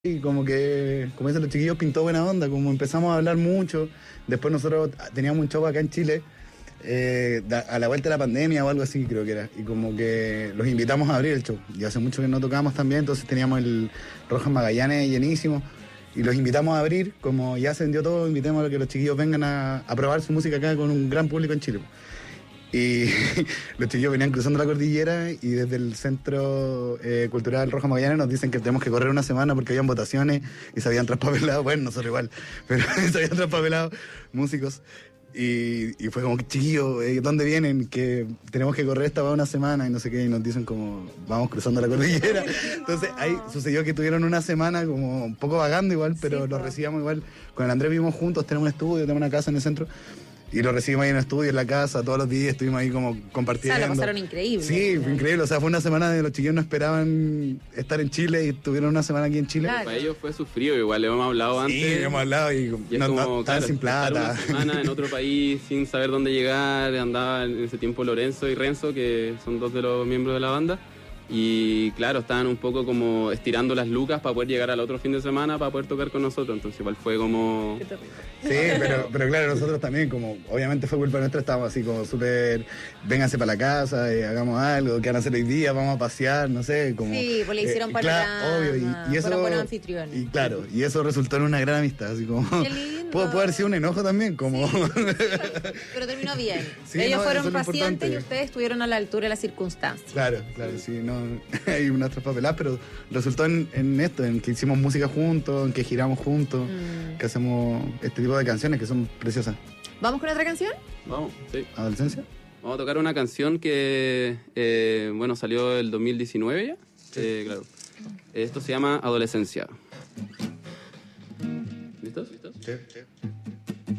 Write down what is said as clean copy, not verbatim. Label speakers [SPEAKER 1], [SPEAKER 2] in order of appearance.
[SPEAKER 1] Y como que, como dicen los chiquillos, pintó buena onda, como empezamos a hablar mucho. Después nosotros teníamos un show acá en Chile, a la vuelta de la pandemia o algo así creo que era. Y como que los invitamos a abrir el show. Y hace mucho que no tocábamos también, entonces teníamos el Rojas Magallanes llenísimo. Y los invitamos a abrir, como ya se vendió todo, invitemos a que los chiquillos vengan a probar su música acá con un gran público en Chile. Y los chiquillos venían cruzando la cordillera y desde el Centro Cultural Rojas Magallanes nos dicen que tenemos que correr una semana porque habían votaciones y se habían traspapelado, bueno, nosotros igual, pero se habían traspapelado músicos. Y fue como, chiquillos, ¿dónde vienen? Que tenemos que correr esta una semana y no sé qué, y nos dicen como, vamos cruzando la cordillera. Entonces ahí sucedió que tuvieron una semana como un poco vagando igual, pero sí, los recibíamos igual. Con el Andrés vivimos juntos, tenemos un estudio, tenemos una casa en el centro. Y lo recibimos ahí en el estudio, en la casa, todos los días estuvimos ahí como compartiendo.
[SPEAKER 2] O sea, lo pasaron increíble.
[SPEAKER 1] Sí, fue increíble. O sea, fue una semana de los chiquillos no esperaban estar en Chile y estuvieron una semana aquí en Chile.
[SPEAKER 3] Claro. Para ellos fue sufrido, igual le hemos hablado antes.
[SPEAKER 1] Sí, hemos hablado y
[SPEAKER 3] no,
[SPEAKER 1] estaban sin plata.
[SPEAKER 3] Una semana en otro país sin saber dónde llegar. Andaba en ese tiempo Lorenzo y Renzo, que son dos de los miembros de la banda. Y claro, estaban un poco como estirando las lucas para poder llegar al otro fin de semana para poder tocar con nosotros. Entonces igual fue como...
[SPEAKER 1] Sí, pero claro, nosotros también, como obviamente fue culpa nuestra, estábamos así como súper, vénganse para la casa, hagamos algo, ¿qué van a hacer hoy día? Vamos a pasear, no sé, como...
[SPEAKER 2] Sí, pues le hicieron
[SPEAKER 1] panorama, obvio, y eso...
[SPEAKER 2] Fueron buenos anfitriones.
[SPEAKER 1] Y claro, y eso resultó en una gran amistad, así como...
[SPEAKER 2] Qué lindo.
[SPEAKER 1] Puede haber sido un enojo también, como...
[SPEAKER 2] Sí, pero terminó bien.
[SPEAKER 1] Sí,
[SPEAKER 2] ellos fueron
[SPEAKER 1] es
[SPEAKER 2] pacientes y ustedes estuvieron a la altura de las circunstancias.
[SPEAKER 1] Claro, sí, no... hay unas traspapeladas, pero resultó en esto, en que hicimos música juntos, en que giramos juntos, que hacemos este tipo de canciones que son preciosas.
[SPEAKER 2] ¿Vamos con otra canción?
[SPEAKER 3] Vamos, sí.
[SPEAKER 1] ¿Adolescencia?
[SPEAKER 3] Vamos a tocar una canción que, bueno, salió el 2019 ya. Sí. Claro. Esto se llama Adolescencia. ¿Listos?
[SPEAKER 1] Sí.